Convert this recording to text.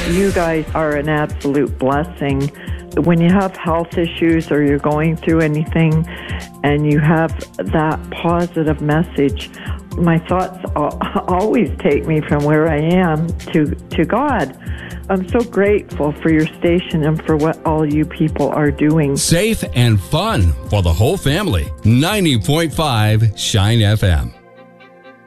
You guys are an absolute blessing. When you have health issues or you're going through anything and you have that positive message, my thoughts always take me from where I am to God. I'm so grateful for your station and for what all you people are doing. Safe and fun for the whole family. 90.5 Shine FM.